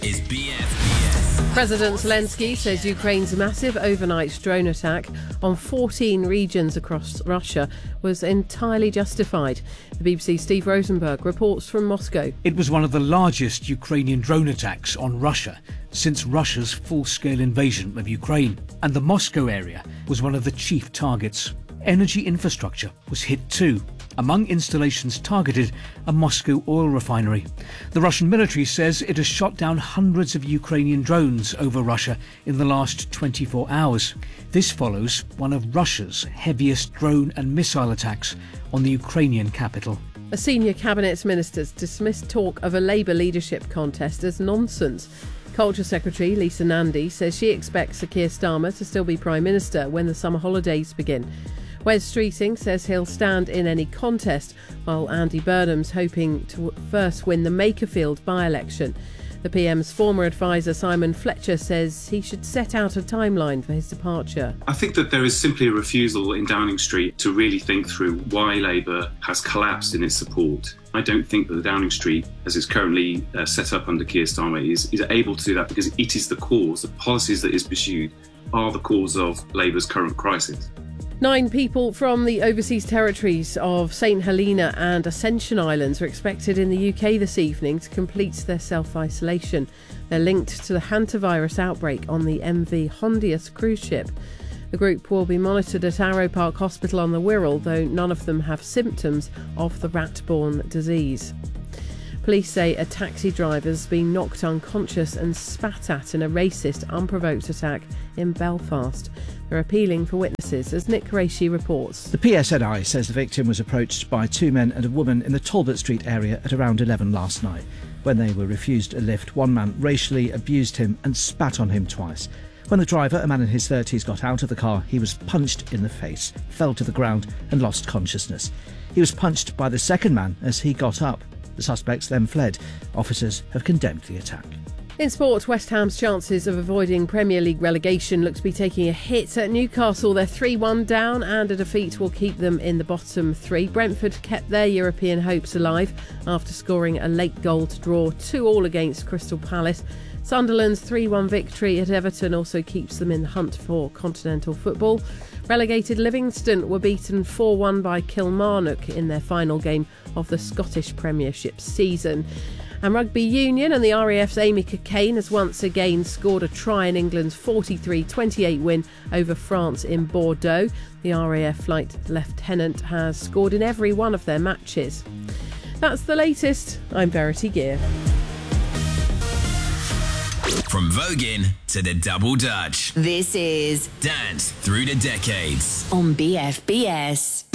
is BFBS. President Zelensky says Ukraine's massive overnight drone attack on 14 regions across Russia was entirely justified. The BBC's Steve Rosenberg reports from Moscow. It was one of the largest Ukrainian drone attacks on Russia since Russia's full-scale invasion of Ukraine, and the Moscow area was one of the chief targets. Energy infrastructure was hit too. Among installations targeted, a Moscow oil refinery. The Russian military says it has shot down hundreds of Ukrainian drones over Russia in the last 24 hours. This follows one of Russia's heaviest drone and missile attacks on the Ukrainian capital. A senior cabinet minister dismissed talk of a Labour leadership contest as nonsense. Culture Secretary Lisa Nandy says she expects Sir Keir Starmer to still be Prime Minister when the summer holidays begin. Wes Streeting says he'll stand in any contest, while Andy Burnham's hoping to first win the Makerfield by-election. The PM's former advisor Simon Fletcher says he should set out a timeline for his departure. I think that there is simply a refusal in Downing Street to really think through why Labour has collapsed in its support. I don't think that the Downing Street, as it's currently set up under Keir Starmer, is able to do that, because it is the cause. The policies that is pursued are the cause of Labour's current crisis. 9 people from the overseas territories of St Helena and Ascension Islands are expected in the UK this evening to complete their self-isolation. They're linked to the hantavirus outbreak on the MV Hondius cruise ship. The group will be monitored at Arrow Park Hospital on the Wirral, though none of them have symptoms of the rat-borne disease. Police say a taxi driver's been knocked unconscious and spat at in a racist, unprovoked attack in Belfast. They're appealing for witnesses, as Nick Qureshi reports. The PSNI says the victim was approached by 2 men and a woman in the Talbot Street area at around 11 last night. When they were refused a lift, one man racially abused him and spat on him twice. When the driver, a man in his 30s, got out of the car, he was punched in the face, fell to the ground and lost consciousness. He was punched by the second man as he got up. The suspects then fled. Officers have condemned the attack. In sport, West Ham's chances of avoiding Premier League relegation look to be taking a hit at Newcastle. They're 3-1 down, and a defeat will keep them in the bottom 3. Brentford kept their European hopes alive after scoring a late goal to draw 2-2 against Crystal Palace. Sunderland's 3-1 victory at Everton also keeps them in the hunt for continental football. Relegated Livingston were beaten 4-1 by Kilmarnock in their final game of the Scottish Premiership season. And Rugby Union and the RAF's Amy Cockayne has once again scored a try in England's 43-28 win over France in Bordeaux. The RAF Flight Lieutenant has scored in every one of their matches. That's the latest. I'm Verity Gear. From Voguing to the Double Dutch. This is Dance Through the Decades on BFBS.